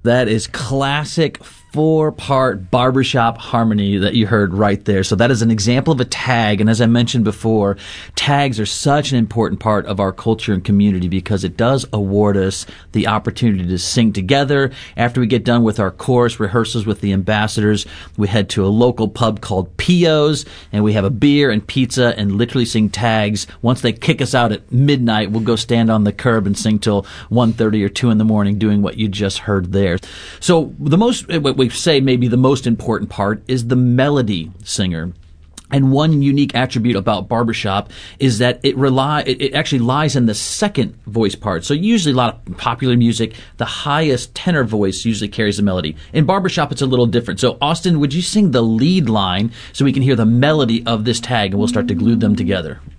That is classic 4-part barbershop harmony that you heard right there. So that is an example of a tag. And as I mentioned before, tags are such an important part of our culture and community because it does award us the opportunity to sing together. After we get done with our chorus rehearsals with the ambassadors, we head to a local pub called Pio's, and we have a beer and pizza and literally sing tags. Once they kick us out at midnight, we'll go stand on the curb and sing till 1:30 or 2 in the morning doing what you just heard there. So what we say maybe the most important part is the melody singer. And one unique attribute about barbershop is that it actually lies in the second voice part. So usually a lot of popular music, the highest tenor voice usually carries the melody. In barbershop, it's a little different. So Austin, would you sing the lead line so we can hear the melody of this tag and we'll start to glue them together?